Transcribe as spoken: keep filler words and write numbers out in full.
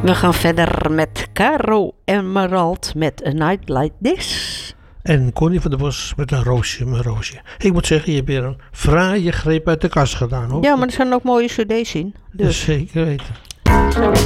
We gaan verder met Caro Emerald met A Night Like This. En Connie van der Bos met een roosje, mijn roosje. Ik moet zeggen, je hebt weer een fraaie greep uit de kast gedaan, hoor. Ja, maar er zijn ook mooie cd's in. Dus. Zeker weten. Zo.